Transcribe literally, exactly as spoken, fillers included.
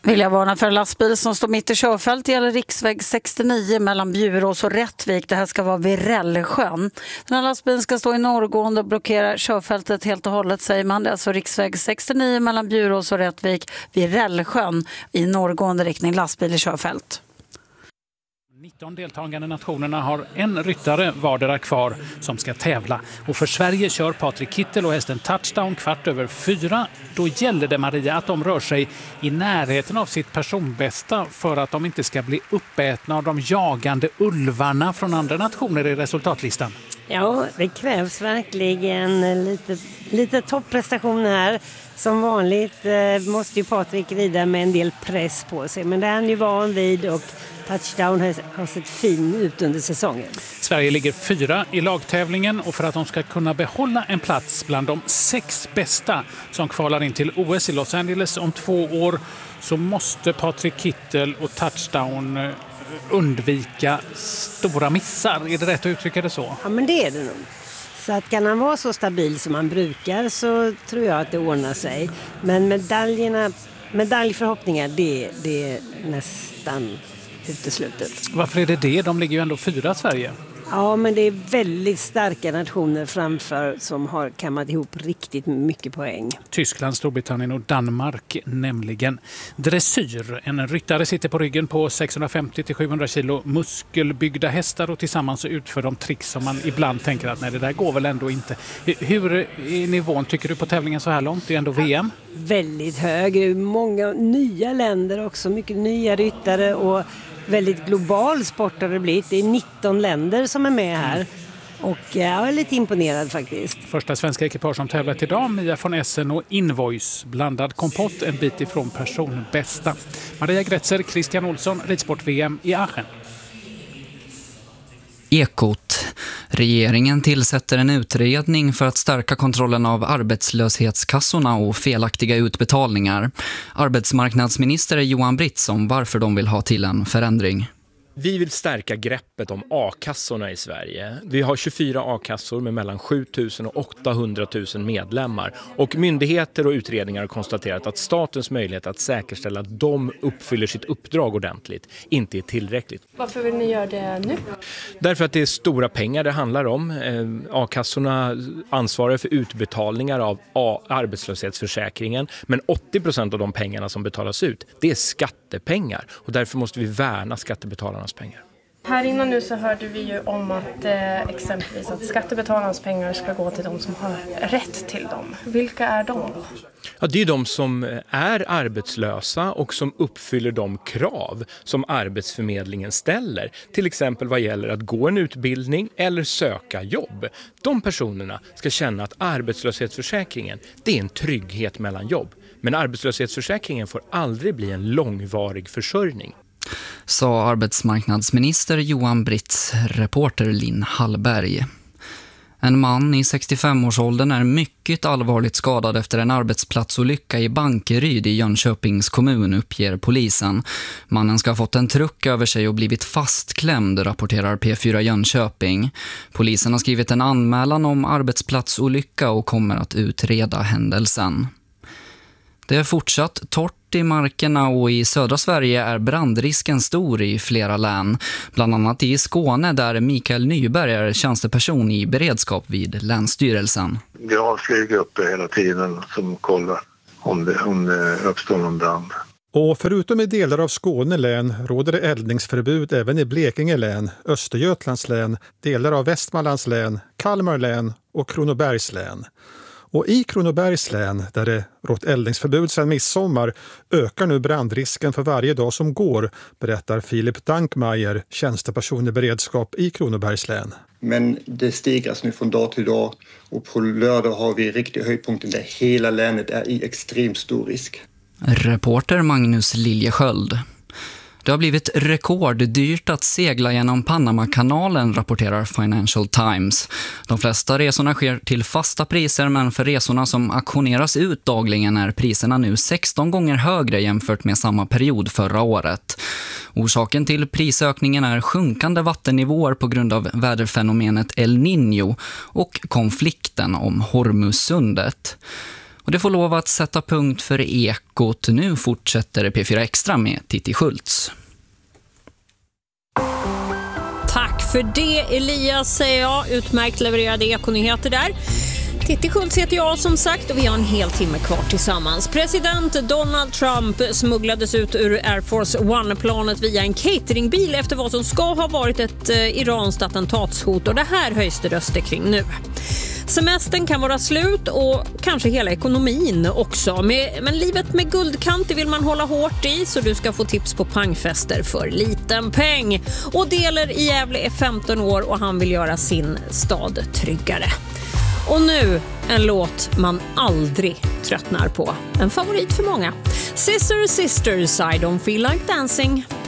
Vill jag varna för en lastbil som står mitt i körfält. Det gäller riksväg sextionio mellan Bjurås och Rättvik. Det här ska vara vid Rällsjön. Den här lastbilen ska stå i norrgående och blockera körfältet helt och hållet, säger man. Det är alltså riksväg sextionio mellan Bjurås och Rättvik vid Rällsjön i norrgående riktning, lastbil i körfält. nitton deltagande nationerna har en ryttare vardera kvar som ska tävla. Och för Sverige kör Patrik Kittel och hästen Touchdown kvart över fyra. Då gäller det, Maria, att de rör sig i närheten av sitt personbästa för att de inte ska bli uppätna av de jagande ulvarna från andra nationer i resultatlistan. Ja, det krävs verkligen lite, lite topprestation här. Som vanligt eh, måste ju Patrik rida med en del press på sig. Men det är han ju van vid och Touchdown har, har sett fin ut under säsongen. Sverige ligger fyra i lagtävlingen och för att de ska kunna behålla en plats bland de sex bästa som kvalar in till O S i Los Angeles om två år så måste Patrik Kittel och Touchdown undvika stora missar. Är det rätt att uttrycka det så? Ja, men det är det nog. Så att kan han vara så stabil som han brukar så tror jag att det ordnar sig. Men medaljerna, medaljförhoppningar, det, det är nästan uteslutet. Varför är det det? De ligger ju ändå fyra, Sverige. Ja, men det är väldigt starka nationer framför som har kammat ihop riktigt mycket poäng. Tyskland, Storbritannien och Danmark nämligen. Dressyr. En ryttare sitter på ryggen på sexhundrafemtio till sjuhundra kilo muskelbyggda hästar och tillsammans utför de tricks som man ibland tänker att nej, det där går väl ändå inte. Hur är nivån tycker du på tävlingen så här långt? Det är ändå V M. Väldigt hög. Många nya länder också. Mycket nya ryttare och väldigt global sport har det blivit. Det är nitton länder som är med här. Och jag är lite imponerad faktiskt. Första svenska ekipage som tävlat idag, Mia von Essen och Invoice. Blandad kompott en bit ifrån personbästa. Maria Gretzer, Christian Olsson, Ridsport-V M i Aachen. Ekot. Regeringen tillsätter en utredning för att stärka kontrollen av arbetslöshetskassorna och felaktiga utbetalningar. Arbetsmarknadsminister Johan Britz om varför de vill ha till en förändring. Vi vill stärka greppet om a-kassorna i Sverige. Vi har tjugofyra a-kassor med mellan sjutusen och åttahundratusen medlemmar. Och myndigheter och utredningar har konstaterat att statens möjlighet att säkerställa att de uppfyller sitt uppdrag ordentligt inte är tillräckligt. Varför vill ni göra det nu? Därför att det är stora pengar det handlar om. A-kassorna ansvarar för utbetalningar av arbetslöshetsförsäkringen. Men åttio procent av de pengarna som betalas ut, det är skattepengar. Och därför måste vi värna skattebetalarna pengar. Här innan nu så hörde vi ju om att eh, exempelvis att skattebetalarnas pengar ska gå till de som har rätt till dem. Vilka är de då? Ja, det är de som är arbetslösa och som uppfyller de krav som Arbetsförmedlingen ställer. Till exempel vad gäller att gå en utbildning eller söka jobb. De personerna ska känna att arbetslöshetsförsäkringen, det är en trygghet mellan jobb. Men arbetslöshetsförsäkringen får aldrig bli en långvarig försörjning. Sa arbetsmarknadsminister Johan Britz, reporter Linn Hallberg. En man i sextiofem-årsåldern är mycket allvarligt skadad efter en arbetsplatsolycka i Bankeryd i Jönköpings kommun, uppger polisen. Mannen ska ha fått en truck över sig och blivit fastklämd, rapporterar P fyra Jönköping. Polisen har skrivit en anmälan om arbetsplatsolycka och kommer att utreda händelsen. Det är fortsatt torrt i markerna och i södra Sverige är brandrisken stor i flera län. Bland annat i Skåne där Mikael Nyberg är tjänsteperson i beredskap vid Länsstyrelsen. Vi har flyg uppe hela tiden som kollar om det, om det uppstår någon brand. Och förutom i delar av Skåne län råder det eldningsförbud även i Blekinge län, Östergötlands län, delar av Västmanlands län, Kalmar län och Kronobergs län. Och i Kronobergs län, där det rått eldningsförbud sedan midsommar, ökar nu brandrisken för varje dag som går, berättar Filip Dankmeier, tjänsteperson i beredskap i Kronobergs län. Men det stigras nu från dag till dag och på lördag har vi riktiga höjdpunkten där hela länet är i extremt stor risk. Reporter Magnus Liljesköld. Det har blivit rekorddyrt att segla genom Panamakanalen, rapporterar Financial Times. De flesta resorna sker till fasta priser, men för resorna som auktioneras ut dagligen är priserna nu sexton gånger högre jämfört med samma period förra året. Orsaken till prisökningen är sjunkande vattennivåer på grund av väderfenomenet El Niño och konflikten om Hormuzsundet. Och det får lov att sätta punkt för Ekot. Nu fortsätter P fyra Extra med Titti Schultz. Tack för det, Elias, säger jag. Utmärkt levererade Ekonyheter där. Titti Schultz heter jag som sagt och vi har en hel timme kvar tillsammans. President Donald Trump smugglades ut ur Air Force One-planet via en cateringbil efter vad som ska ha varit ett eh, iranskt attentatshot, och det här höjs det röster kring nu. Semestern kan vara slut och kanske hela ekonomin också. Men livet med guldkant vill man hålla hårt i, så du ska få tips på pangfester för liten peng. Och Deler i Gävle är femton år och han vill göra sin stad tryggare. Och nu en låt man aldrig tröttnar på. En favorit för många. Sister Sisters, I don't feel like dancing.